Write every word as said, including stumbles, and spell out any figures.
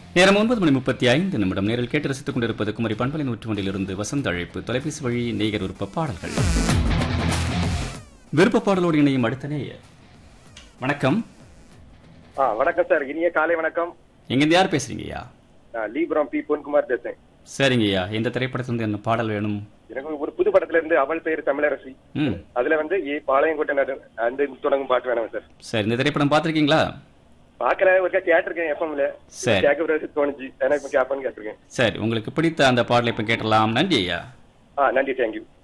நேரம் ஒன்பது மணி முப்பத்தி ஐந்து நிமிடம் நேரில் கேட்டு ரசித்துக் கொண்டிருப்பது குமரி பண்பலை நூற்றி ஒன்றிலிருந்து வசந்த அழைப்பு தொலைபேசி வழி நேயர் விருப்ப பாடல்கள். விருப்ப பாடலோடு இணையும் அடுத்த நேயர். வணக்கம். ஆ வணக்கம் சார், இனிய காலை வணக்கம். எங்கிருந்து யார் பேசுறீங்கய்யா? லீபுரம் பி பொன்குமார் பேசுறேன். சரிங்கய்யா, இந்த திரைப்படத்திலிருந்து என்ன பாடல் வேணும்? எனக்கு ஒரு புது படத்துல இருந்து அவள் பெயர் தமிழரசி, அதுல வந்து ஏ பாளையங்கோட்டை நடு அந்த தொடங்கும் பாட்டு வேணும் சார். சரி, இந்த திரைப்படம் பாத்திருக்கீங்களா? பாக்கல, ஒருக்கா கேட்டிருக்கேன் எஃப்எம்ல. சரி, கேட்க தோணுச்சு, எனக்கு கேட்பேன்னு கேட்டிருக்கேன். சரி, உங்களுக்கு பிடித்த அந்த பாடலை இப்ப கேட்டலாம். நன்றி ஐயா. ஆ நன்றி, தேங்க்யூ.